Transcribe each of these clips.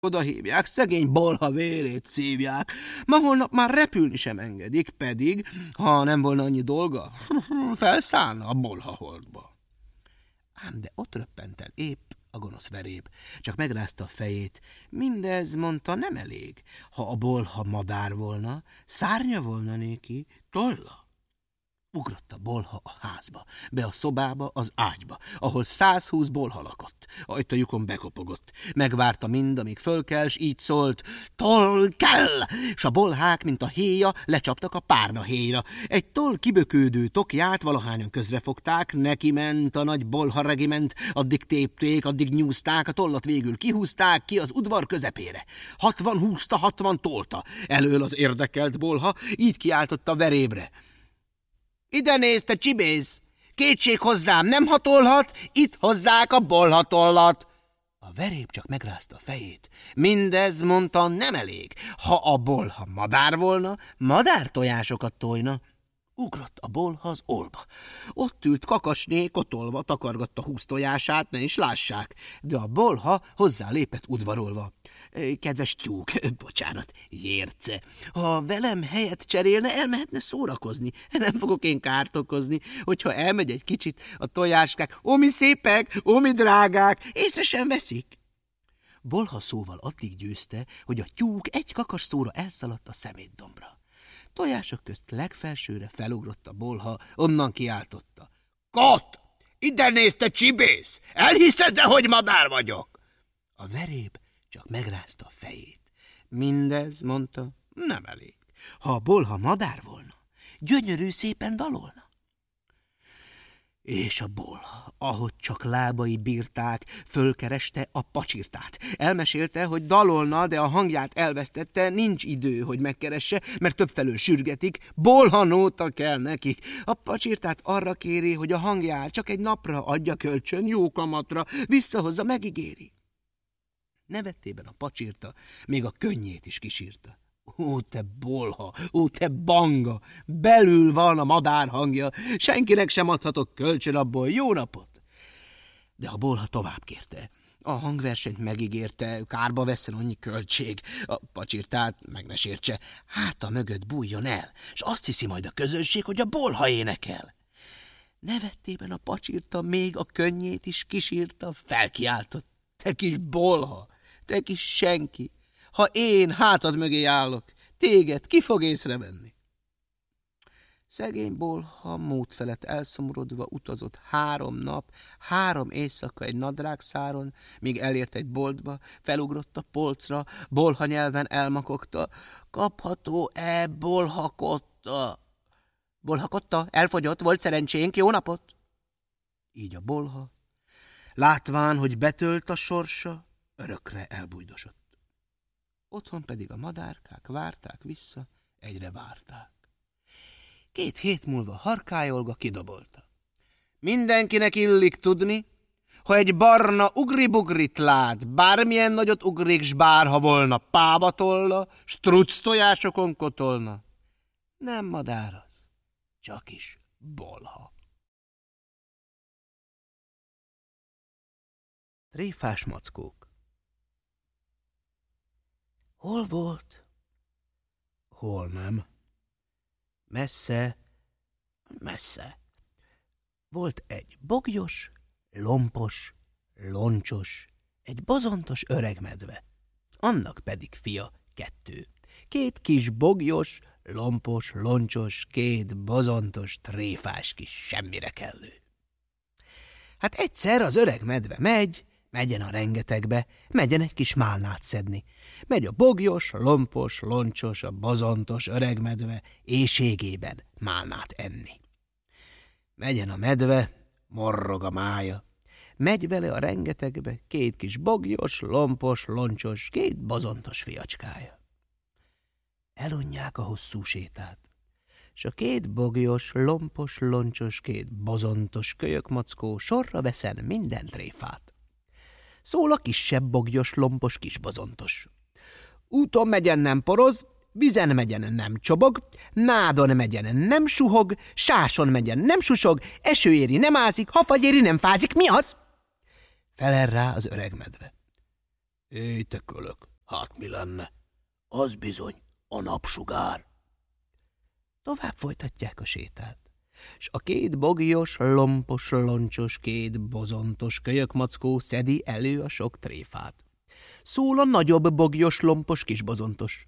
Oda hívják, szegény bolha vérét szívják. Ma holnap már repülni sem engedik, pedig, ha nem volna annyi dolga, felszállna a bolha holdba. Ám de ott röppent el épp a gonosz veréb, csak megrázta a fejét. Mindez, mondta, nem elég. Ha a bolha madár volna, szárnya volna néki, tolla. Ugrott a bolha a házba, be a szobába, az ágyba, ahol 120 bolha lakott. Ajtajukon bekopogott. Megvárta mind, amíg fölkel, s így szólt: toll kell! S a bolhák, mint a héja, lecsaptak a párna héjra. Egy toll kibökődő tokját valahányan közrefogták, neki ment a nagy bolha regiment, addig tépték, addig nyúzták, a tollat végül kihúzták ki az udvar közepére. 60 húzta, 60 tolta. Elől az érdekelt bolha, így kiáltotta verébre: ide nézd, te csibész! Kétség hozzám, nem hatolhat, itt hozzák a bolhatollat! A veréb csak megrázta a fejét. Mindez, mondta, nem elég. Ha a bolha madár volna, madártojásokat tojna. Ugrott a bolha az olba. Ott ült Kakasné, kotolva, takargatta 20 tojását, ne is lássák. De a bolha hozzá lépett udvarolva. Kedves tyúk, bocsánat, Jérce, ha velem helyet cserélne, elmehetne szórakozni. Nem fogok én kárt okozni, hogyha elmegy egy kicsit a tojáskák. Ó, mi szépek, ó, mi drágák, észre sem veszik. Bolha szóval addig győzte, hogy a tyúk egy kakas szóra elszaladt a szemétdombra. Tojások közt legfelsőre felugrott a bolha, onnan kiáltotta: Kot! Ide nézd, te csibész! Elhiszed, de hogy madár vagyok? A veréb csak megrázta a fejét. Mindez, mondta, nem elég. Ha a bolha madár volna, gyönyörű szépen dalolna. És a bolha, ahogy csak lábai bírták, fölkereste a pacsirtát. Elmesélte, hogy dalolna, de a hangját elvesztette, nincs idő, hogy megkeresse, mert többfelől sürgetik, bolhanóta kell nekik. A pacsirtát arra kéri, hogy a hangját csak egy napra adja kölcsön, jó kamatra, visszahozza, megígéri. Nevettében a pacsirta még a könnyét is kisírta. Ó, te bolha, ó, te banga, belül van a madár hangja, senkinek sem adhatok kölcsön abból, jó napot! De a bolha tovább kérte. A hangversenyt megígérte, kárba vesszen annyi költség, a pacsirtát meg ne sértse, háta mögött bújjon el, s azt hiszi majd a közönség, hogy a bolha énekel. Nevettében a pacsirta még a könnyét is kisírta, felkiáltott: te kis bolha, te kis senki! Ha én hátad mögé állok, téged ki fog észrevenni? Szegény bolha mód felett elszomorodva utazott 3 nap, 3 éjszaka egy nadrágszáron, míg elért egy boltba, felugrott a polcra, bolha nyelven elmakogta: kapható-e bolhakotta? Bolhakotta, elfogyott, volt szerencsénk, jó napot! Így a bolha, látván, hogy betölt a sorsa, örökre elbújdosott. Otthon pedig a madárkák várták vissza, egyre várták. 2 hét múlva Harkályolga kidobolta: mindenkinek illik tudni, ha egy barna ugribugrit lát, bármilyen nagyot ugrik, s bárha volna pávatolla, struc tojásokon kotolna, nem madár az, csak is bolha. Tréfás mackók. Hol volt? Hol nem? Messze, messze. Volt egy bogyos, lompos, loncsos, egy bozontos öreg medve. Annak pedig fia 2. 2 kis bogyos, lompos, loncsos, 2 bozontos, tréfás kis semmire kellő. Hát egyszer az öreg medve megyen a rengetegbe, megyen egy kis málnát szedni. Megy a bogyos, lompos, loncsos, a bozontos öreg medve éhségében málnát enni. Megyen a medve, morrog a mája. Megy vele a rengetegbe 2 kis bogyos, lompos, loncsos, 2 bozontos fiacskája. Elunják a hosszú sétát, s a 2 bogyos, lompos, loncsos, 2 bozontos kölyökmackó sorra veszen minden tréfát. Szól a kisebb bogyos, lompos, kis bozontos: úton megyen nem poroz, vizen megyen nem csobog, nádon megyen nem suhog, sáson megyen nem susog, eső éri nem ázik, hafagy éri nem fázik, mi az? Felel rá az öreg medve: éj, te kölök, Hát mi lenne? Az bizony a napsugár. Tovább folytatják a sétát, s a két bogyos, lompos, loncsos, két bozontos kölyökmackó szedi elő a sok tréfát. Szól a nagyobb bogyos, lompos kisbozontos.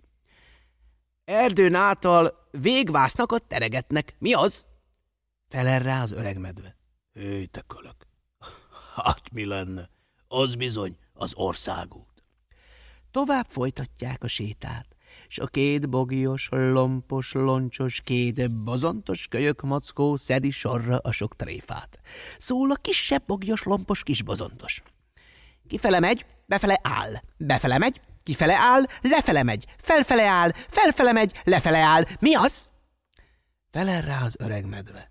Erdőn által végvásznakot teregetnek. Mi az? Felel rá az öreg medve. Hé, te kölök! Hát mi lenne? Az bizony az országút. Tovább folytatják a sétát, s a két bogyos, lompos, loncsos, két bozontos kölyökmackó szedi sorra a sok tréfát. Szól a kisebb bogyos, lompos kisbozontos. Kifele megy, befele áll, befele megy, kifele áll, lefele megy, felfele áll, felfele megy, lefele áll. Mi az? Felel rá az öreg medve.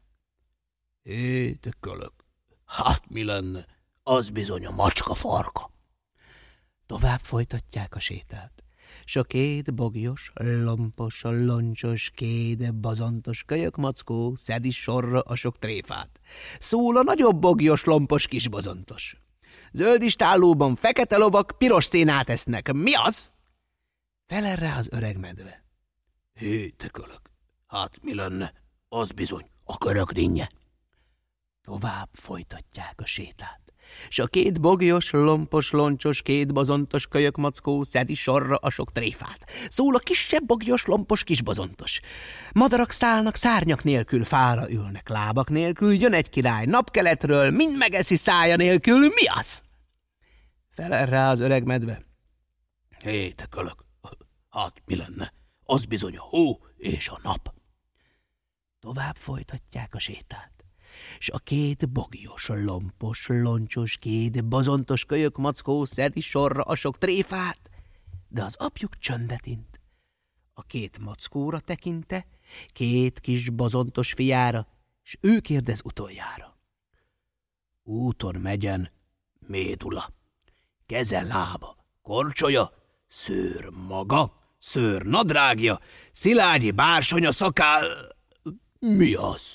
Hé, te kölök! Hát mi lenne? Az bizony a macska farka. Tovább folytatják a sétát, s a két bogyos, lompos, loncsos, két bozontos kölyökmackó szedi sorra a sok tréfát. Szól a nagyobb bogyos, lompos kisbozontos. Zöld istállóban fekete lovak piros szénát esznek. Mi az? Felel rá az öreg medve. Hé, te kölök! Hát mi lenne? Az bizony a körökdinnye. Tovább folytatják a sétát, s a két bogyos, lompos, loncsos, két bozontos kölyökmackó szedi sorra a sok tréfát. Szól a kisebb bogyos, lompos kisbozontos. Madarak szállnak szárnyak nélkül, fára ülnek lábak nélkül, jön egy király napkeletről, mind megeszi szája nélkül. Mi az? Felel rá az öreg medve. Hé, te kölök! Hát mi lenne? Az bizony a hó és a nap. Tovább folytatják a sétát, s a két bogyos, lompos, loncsos, két bozontos kölyökmackó szedi sorra a sok tréfát, de az apjuk csöndet int. A két mackóra tekinte, két kis bozontos fiára, s ő kérdez utoljára. Úton megyen médula, keze lába, korcsolya, szőr maga, szőr nadrágja, szilágyi bársonya szakál. Mi az?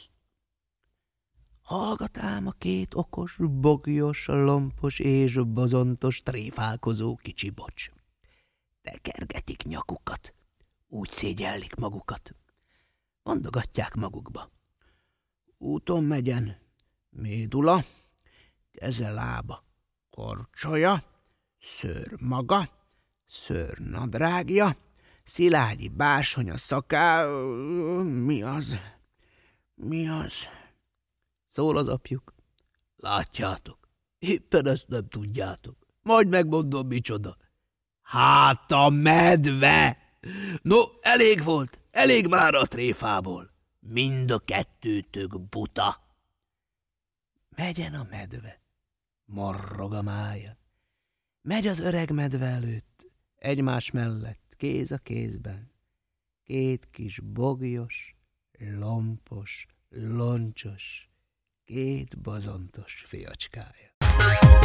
Hallgat ám a két okos, bogyos, lompos és bozontos tréfálkozó kicsi bocs. Tekergetik nyakukat, úgy szégyellik magukat. Mondogatják magukba. Úton megyen médula, keze lába, korcsolya, szőr maga, szőr nadrágja, szilágyi bársonya szakál. Mi az? Mi az? Szól az apjuk. Látjátok, éppen ezt nem tudjátok. Majd megmondom, micsoda. Hát a medve! No, elég volt, elég már a tréfából. Mind a kettőtök buta. Megyen a medve, morrog a mája. Megy az öreg medve előtt, egymás mellett, kéz a kézben. Két kis bogyos, lompos, loncsos, két bozontos fiacskája.